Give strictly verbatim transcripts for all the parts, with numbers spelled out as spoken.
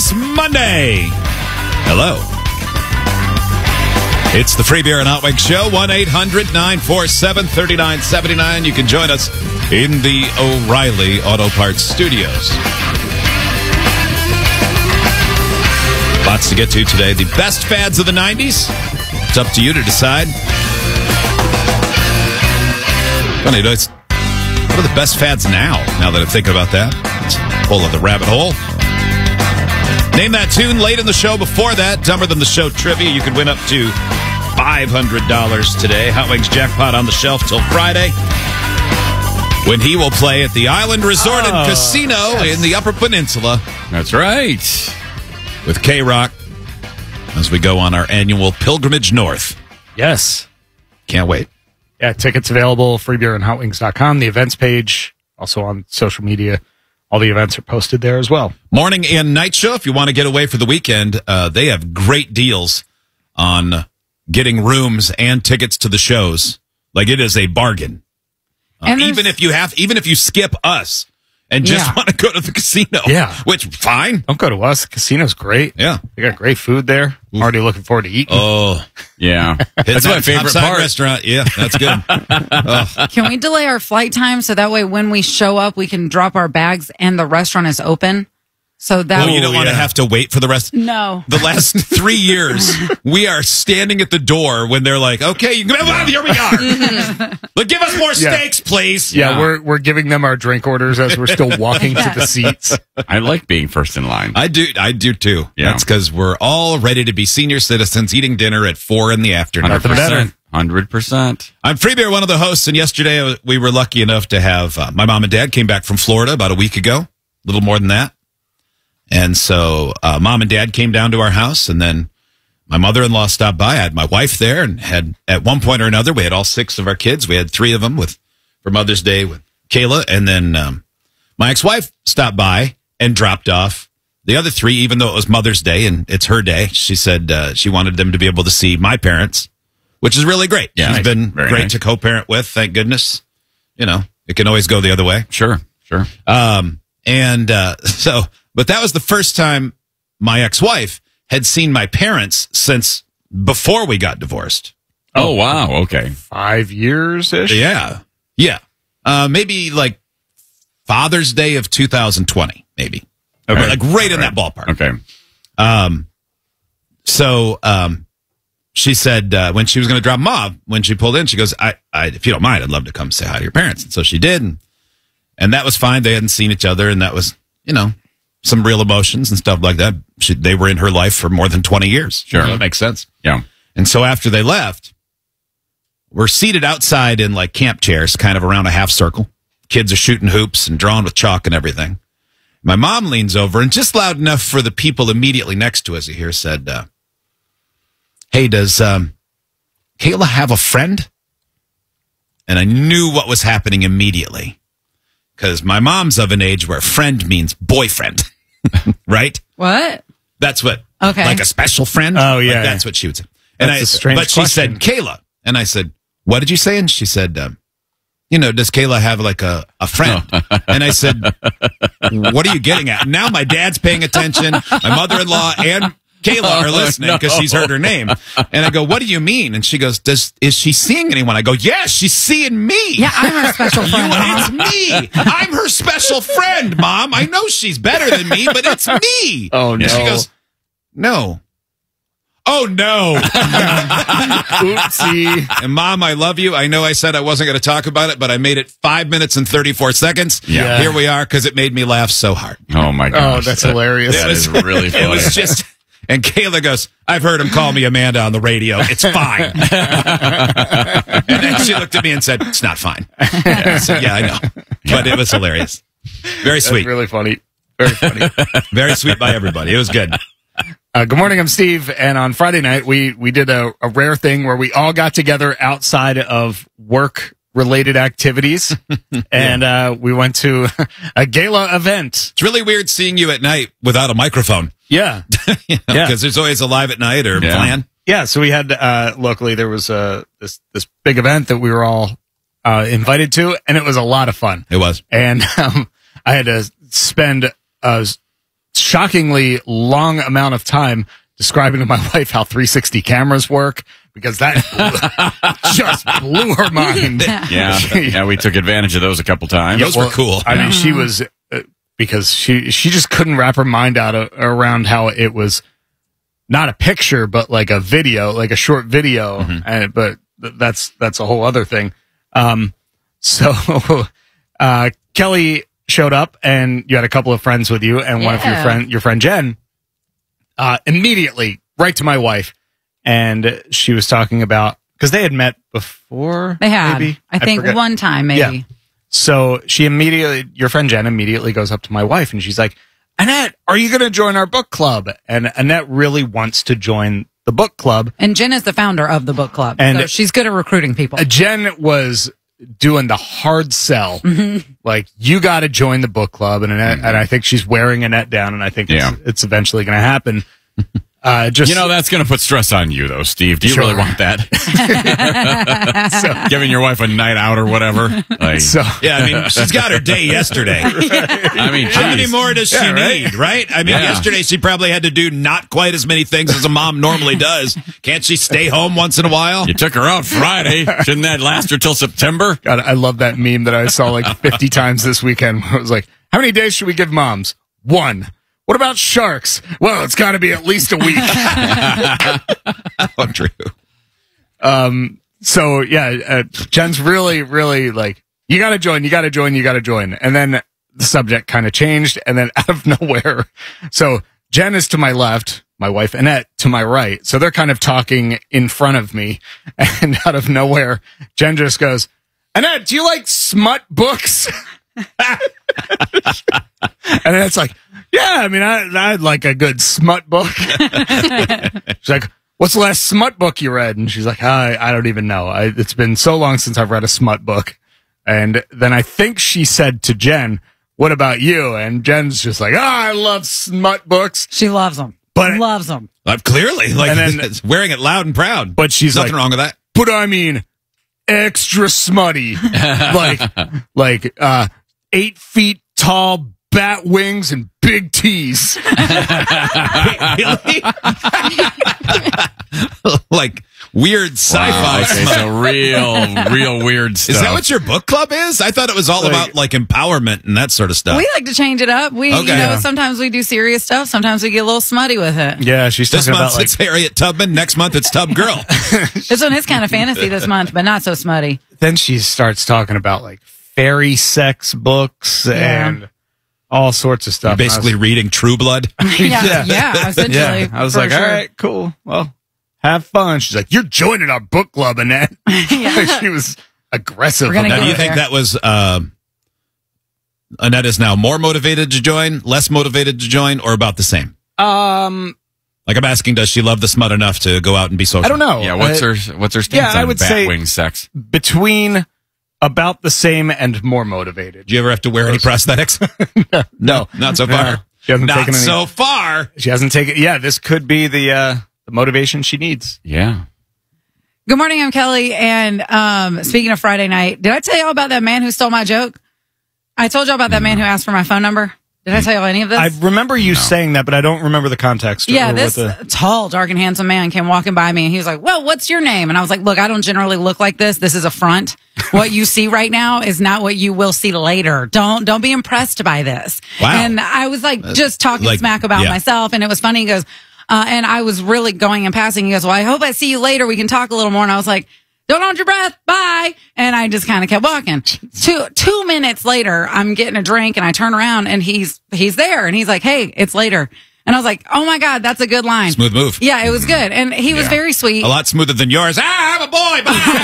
is Monday. Hello. It's the Free Beer and Hot Wings Show, one eight hundred nine four seven three nine seven nine. You can join us in the O'Reilly Auto Parts Studios. Lots to get to today. The best fads of the nineties. It's up to you to decide. Funny, it's, what are the best fads now, now that I'm thinking about that? It's a whole other rabbit hole. Name that tune late in the show. Before that, Dumber Than the Show trivia. You could win up to five hundred dollars today. Hot Wings Jackpot on the shelf till Friday, when he will play at the Island Resort oh, and Casino yes. in the Upper Peninsula. That's right. With K-Rock as we go on our annual pilgrimage north. Yes. Can't wait. Yeah, tickets available, free beer and hot wings dot com, the events page, also on social media. All the events are posted there as well. Morning and night show, if you want to get away for the weekend, uh, they have great deals on getting rooms and tickets to the shows. Like, it is a bargain. Uh, even if you have, even if you skip us and just yeah. want to go to the casino. Yeah. Which, fine. Don't go to us. The casino's great. Yeah. They got great food there. I'm already looking forward to eating. Oh, yeah. That's my favorite part. Restaurant. Yeah, that's good. oh. Can we delay our flight time so that way when we show up, we can drop our bags and the restaurant is open? So that well, you don't oh, want to yeah. have to wait for the rest. No. The last three years, we are standing at the door when they're like, "Okay, you can, well, here we are. But give us more yeah. steaks, please." Yeah, yeah, we're we're giving them our drink orders as we're still walking yeah. to the seats. I like being first in line. I do. I do too. Yeah. That's because we're all ready to be senior citizens eating dinner at four in the afternoon. Nothing better. Hundred percent. I'm Free Beer, one of the hosts, and yesterday we were lucky enough to have uh, my mom and dad came back from Florida about a week ago, a little more than that. And so uh, mom and dad came down to our house, and then my mother-in-law stopped by. I had my wife there, and had at one point or another, we had all six of our kids. We had three of them with for Mother's Day with Kayla, and then um, my ex-wife stopped by and dropped off the other three, even though it was Mother's Day and it's her day. She said uh, she wanted them to be able to see my parents, which is really great. Yeah, She's been very great nice. to co-parent with, thank goodness. You know, it can always go the other way. Sure, sure. Um, and uh, so... But that was the first time my ex-wife had seen my parents since before we got divorced. Oh, wow. Okay. Five years-ish? Yeah. Yeah. Uh, maybe like Father's Day of two thousand twenty, maybe. Okay. Like right in right. that ballpark. Okay. Um. So um, she said uh, when she was going to drop them off, when she pulled in, she goes, I, I, if you don't mind, I'd love to come say hi to your parents. And so she did. And, and that was fine. They hadn't seen each other. And that was, you know, some real emotions and stuff like that. She, they were in her life for more than twenty years. Sure. You know, that makes sense. Yeah. And so after they left, we're seated outside in like camp chairs, kind of around a half circle. Kids are shooting hoops and drawing with chalk and everything. My mom leans over and just loud enough for the people immediately next to us to hear said, uh, hey, does um, Kayla have a friend? And I knew what was happening immediately because my mom's of an age where friend means boyfriend. Right? What? That's what. Okay. Like a special friend. Oh, yeah. Like that's what she would say. And That's I, a strange but she question. said Kayla, and I said, "What did you say?" And she said, um, "You know, does Kayla have like a a friend?" And I said, "What are you getting at?" Now my dad's paying attention. My mother-in-law and Kayla are listening because Oh, no. she's heard her name. And I go, "What do you mean?" And she goes, "Does is she seeing anyone?" I go, "Yes, she's seeing me." Yeah, I'm her special friend, You- Mom. it's me. I'm her special friend, Mom. I know she's better than me, but it's me. Oh, And she no. goes, "No." Oh, no. Oopsie. And Mom, I love you. I know I said I wasn't going to talk about it, but I made it five minutes and thirty-four seconds. Yeah. Here we are because it made me laugh so hard. Oh, my gosh. Oh, that's hilarious. That is really funny. It was just, and Kayla goes, I've heard him call me Amanda on the radio. It's fine. And then she looked at me and said, it's not fine. I said, yeah, I know. But it was hilarious. Very That's sweet. really funny. Very funny. Very sweet by everybody. It was good. Uh, good morning, I'm Steve, and on Friday night we we did a, a rare thing where we all got together outside of work-related activities, and uh, we went to a gala event. It's really weird seeing you at night without a microphone. Yeah, You know, Yeah. because there's always a live at night or Yeah. plan. yeah. So we had uh, locally there was uh, this this big event that we were all uh, invited to, and it was a lot of fun. It was. And um, I had to spend uh, shockingly long amount of time describing to my wife how three sixty cameras work, because that just blew her mind. Yeah, yeah, we took advantage of those a couple times. Those were cool. I mean, she was, uh, because she, she just couldn't wrap her mind out of, around how it was not a picture, but like a video, like a short video. Mm-hmm. And, but th- that's, that's a whole other thing. Um, so, uh, Kelly showed up and you had a couple of friends with you, and one of your Yeah. friend, your friend Jen, uh, immediately right to my wife. And she was talking about, because they had met before. They had, maybe? I think, forget. one time maybe. Yeah. So she immediately, your friend Jen immediately goes up to my wife and she's like, Annette, are you going to join our book club? And Annette really wants to join the book club. And Jen is the founder of the book club. And- so she's good at recruiting people. Uh, Jen was doing the hard sell. Mm-hmm. Like, you got to join the book club. And Annette, and I think she's wearing Annette down, and I think it's, Yeah. it's eventually going to happen. Uh, just, You know, that's going to put stress on you, though, Steve. Do you Sure. really want that? Giving your wife a night out or whatever? Like, so, Yeah, I mean, she's got her day yesterday. I mean, How many geez. more does she Yeah, right? need, right? I mean, Yeah. yesterday she probably had to do not quite as many things as a mom normally does. Can't she stay home once in a while? You took her out Friday. Shouldn't that last her till September? God, I love that meme that I saw like fifty times this weekend. Where it was like, how many days should we give moms? One. What about sharks? Well, it's got to be at least a week. Oh, true. So yeah, uh, Jen's really, really like, you got to join, you got to join, you got to join. And then the subject kind of changed, and then out of nowhere, so Jen is to my left, my wife Annette to my right. So they're kind of talking in front of me, and out of nowhere, Jen just goes, Annette, do you like smut books? And then it's like, yeah, I mean, I, I'd like a good smut book. She's like, what's the last smut book you read? And she's like, I, I don't even know. I, it's been so long since I've read a smut book. And then I think she said to Jen, what about you? And Jen's just like, oh, I love smut books. She loves them. But- loves them. Uh, clearly, like, And then- it's wearing it loud and proud. But she's Nothing like, wrong with that. but I mean, extra smutty. like, like, uh, eight feet tall, bat wings and big tees. Really? Like weird sci-fi. Wow, okay, smut. so real, real weird stuff. Is that what your book club is? I thought it was all Like- about like empowerment and that sort of stuff. We like to change it up. We, Okay. you know, Yeah. sometimes we do serious stuff. Sometimes we get a little smutty with it. Yeah, she's This talking month about like, it's Harriet Tubman. Next month it's Tub Girl. This one is kind of fantasy this month, but not so smutty. then she starts talking about like fairy sex books Yeah. and all sorts of stuff. Basically reading True Blood. Yeah, yeah, essentially. yeah, I was for like, sure. all right, cool. Well, have fun. She's like, you're joining our book club, Annette. She was aggressive. We're gonna Now, about do you go it. think there. that was um, Annette is now more motivated to join, less motivated to join, or about the same? Um, Like I'm asking, does she love the smut enough to go out and be social? I don't know. Yeah, what's Uh, her what's her stance yeah, I on would bat say- wing sex? between about the same and more motivated. Did you ever have to wear any prosthetics? no, not so far. No, she hasn't not taken any- so far. She hasn't taken. Yeah, this could be the uh, the motivation she needs. Yeah. Good morning, I'm Kelly. And um, speaking of Friday night, did I tell y'all about that man who stole my joke? I told y'all about that man who asked for my phone number. Did I tell y'all any of this? I remember you saying that, but I don't remember the context. Yeah, or what this the- tall, dark, and handsome man came walking by me, and he was like, well, what's your name? And I was like, look, I don't generally look like this. This is a front. What you see right now is not what you will see later. Don't don't be impressed by this. Wow. And I was like, just talking like, smack about yeah. myself, and it was funny. He goes, uh, and I was really going and passing. He goes, well, I hope I see you later. We can talk a little more. And I was like, don't hold your breath. Bye. And I just kind of kept walking. Two, two minutes later, I'm getting a drink and I turn around and he's, he's there and he's like, hey, it's later. And I was like, oh my God, that's a good line. Smooth move. Yeah, it was good. And he was Yeah. very sweet. A lot smoother than yours. Ah, I'm a boy.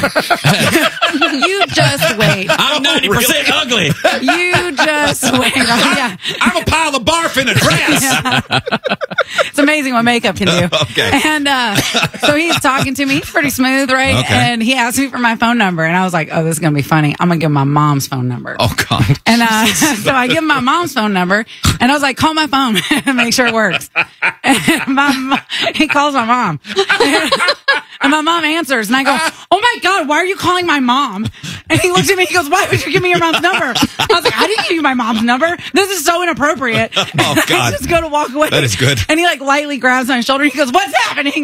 Bye. You just wait. I'm ninety percent ugly. You just wait. Right? Yeah. I'm a pile of barf in a dress. It's amazing what makeup can do. Okay. And uh, so he's talking to me. He's pretty smooth, right? Okay. And he asked me for my phone number. And I was like, oh, this is going to be funny. I'm going to give him my mom's phone number. Oh, God. And uh, so I give him my mom's phone number, and I was like, "Call my phone and make sure it works." And my mo- he calls my mom, and my mom answers, and I go, "Oh my God, why are you calling my mom?" And he looked at me, he goes, why would you give me your mom's number? I was like, I didn't give you my mom's number. This is so inappropriate. Oh, God. I just go to walk away. That is good. And he like lightly grabs my shoulder. He goes, what's happening?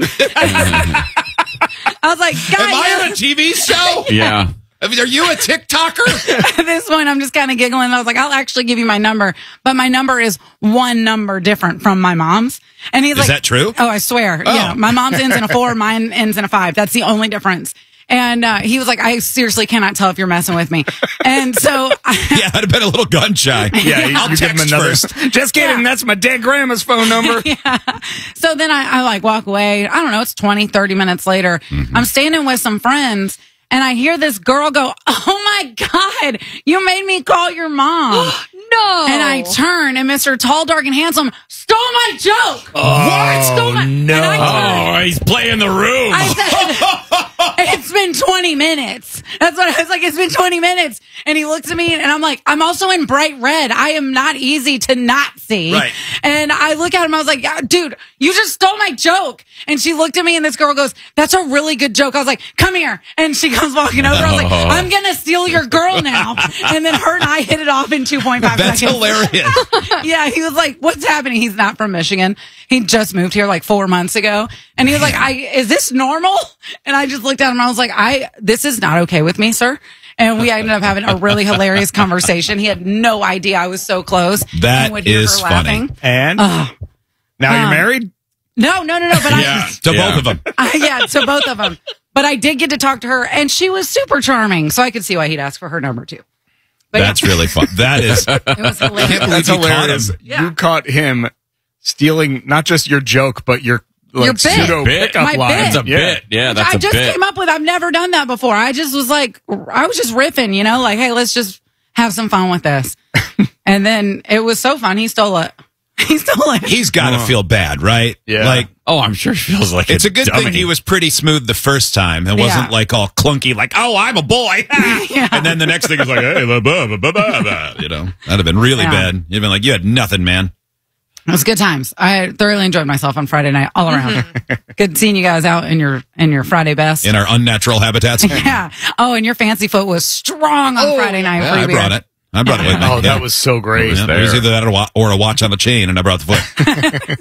I was like, guys. Am I on a T V show? Yeah. I mean, are you a TikToker? At this point, I'm just kind of giggling. I was like, I'll actually give you my number, but my number is one number different from my mom's. And he's Is like, that true? Oh, I swear. Oh. Yeah. My mom's ends in a four, mine ends in a five. That's the only difference. And uh, he was like, I seriously cannot tell if you're messing with me. And so, I, Yeah, I'd have been a little gun shy. Yeah, you, I'll you give him text another. first. Just kidding. Yeah. That's my dead grandma's phone number. yeah. So then I, I like walk away. I don't know. It's twenty, thirty minutes later. I'm standing with some friends. And I hear this girl go, oh my God, you made me call your mom. No. And I turn and Mister Tall, Dark, and Handsome stole my joke. What? Stole my, no. And I turned- Oh, he's playing the room. I said, it's been twenty minutes. That's what I was like. It's been twenty minutes. And he looks at me and I'm like, I'm also in bright red. I am not easy to not see. Right. And I look at him. I was like, yeah, dude, you just stole my joke. And she looked at me and this girl goes, that's a really good joke. I was like, come here. And she comes walking over. I was like, I'm going to steal your girl now. And then her and I hit it off in two point five That's seconds. hilarious. Yeah, he was like, what's happening? He's not from Michigan. He just moved here like four months ago. And he was like, I, is this normal? And I just looked at him. I was like, I, this is not okay with me, sir. And we ended up having a really hilarious conversation. He had no idea I was so close. That and would hear is her funny. laughing. And Ugh. now you're Um, married? No, no, no, no. But Yeah. To Yeah. both of them. I, I, yeah, to both of them. But I did get to talk to her and she was super charming. So I could see why he'd ask for her number too. But That's really fun. That is. it was I hilarious. can't believe That's you caught hilarious. him. Yeah. You caught him stealing not just your joke, but your like Your bit. pseudo Bit. pickup My line. bit. That's a Yeah. bit. Yeah, that's I a just bit. came up with, I've never done that before. I just was like, I was just riffing, you know, like, hey, let's just have some fun with this. And then it was so fun. He stole it. He stole it. He's got to feel bad, right? Yeah. Like, Oh, I'm sure she feels like it's a good dummy. thing he was pretty smooth the first time. It wasn't Yeah. like all clunky, like, oh, I'm a boy. Yeah. And then the next thing is like, hey, blah, blah, blah, blah, blah, blah. You know, that'd have been really Yeah. bad. You'd been like, you had nothing, man. It was good times. I thoroughly enjoyed myself on Friday night all around. Good seeing you guys out in your in your Friday best. In our unnatural habitats. Yeah. Oh, and your fancy foot was strong on Friday night. Yeah, free I beer. brought it. I brought it with me. Oh, Yeah. that was so great. Yeah, it was either that or, wa- or a watch on the chain, and I brought the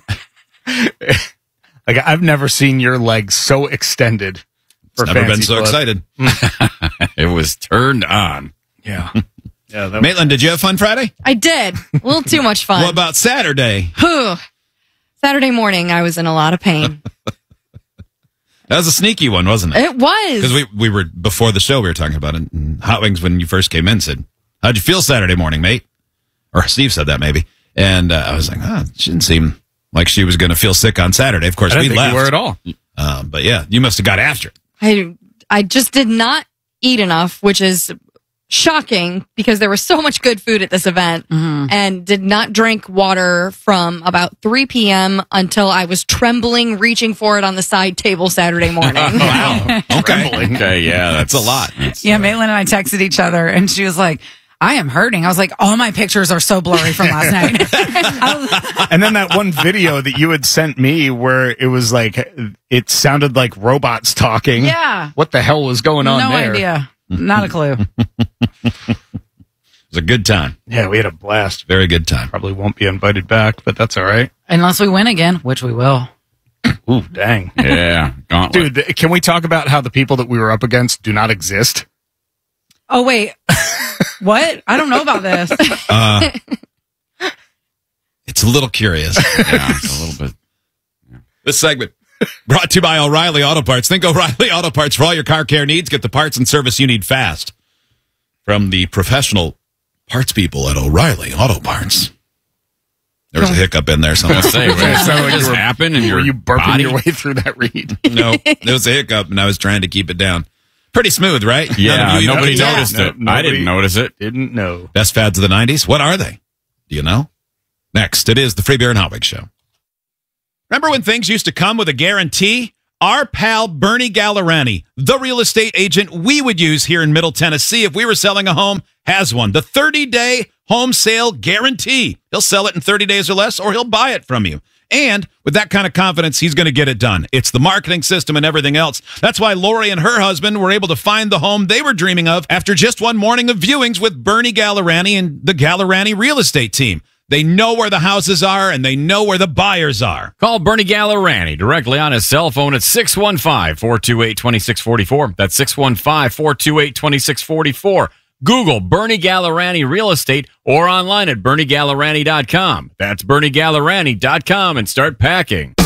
foot. Like I've never seen your legs so extended. For Never been fancy so foot. excited. It was turned on. Yeah. Yeah. That Maitland, did you have fun Friday? I did. A little too much fun. What about Saturday? Whew. Saturday morning, I was in a lot of pain. That was a sneaky one, wasn't it? It was. Because we, we were, before the show, we were talking about it. And Hot Wings, when you first came in, said, how'd you feel Saturday morning, mate? Or Steve said that, maybe. And uh, I was like, oh, it didn't seem like she was going to feel sick on Saturday. Of course, I didn't we think left. you were at all. Um, but yeah, you must have got after it. I I just did not eat enough, which is shocking because there was so much good food at this event, and did not drink water from about three p.m. until I was trembling, reaching for it on the side table Saturday morning. Wow. Okay. Okay, yeah, that's That's a lot. Yeah, Maitland and I texted each other, and she was like, I am hurting. I was like, all my pictures are so blurry from last night. I was- And then that one video that you had sent me where it was like, it sounded like robots talking. Yeah. What the hell was going on no there? idea. Not a clue. It was a good time. Yeah, we had a blast. Very good time. Probably won't be invited back, but that's all right. Unless we win again, which we will. Ooh, dang. Yeah, gauntlet. Dude, th- can we talk about how the people that we were up against do not exist? Oh, wait. What? I don't know about this. Uh, it's a little curious. Yeah, it's a little bit. This segment brought to you by O'Reilly Auto Parts. Think O'Reilly Auto Parts for all your car care needs. Get the parts and service you need fast from the professional parts people at O'Reilly Auto Parts. There was a hiccup in there somewhere. Say, what It sounded like just you were- happened in Were your you burping body? your way through that read? No, there was a hiccup, and I was trying to keep it down. Pretty smooth, right? None Yeah, of you nobody even- noticed No, it. I nobody- didn't notice it. Didn't know. Best fads of the nineties? What are they? Do you know? Next, it is the Free Beer and Hot Wings Show. Remember when things used to come with a guarantee? Our pal Bernie Gallerani, the real estate agent we would use here in Middle Tennessee if we were selling a home, has one. The thirty-day home sale guarantee. He'll sell it in thirty days or less, or he'll buy it from you. And with that kind of confidence, he's going to get it done. It's the marketing system and everything else. That's why Lori and her husband were able to find the home they were dreaming of after just one morning of viewings with Bernie Gallerani and the Gallerani real estate team. They know where the houses are, and they know where the buyers are. Call Bernie Gallerani directly on his cell phone at six one five, four two eight, two six four four. That's six one five, four two eight, two six four four. Google Bernie Gallerani Real Estate or online at bernie gallerani dot com. That's bernie gallerani dot com and start packing.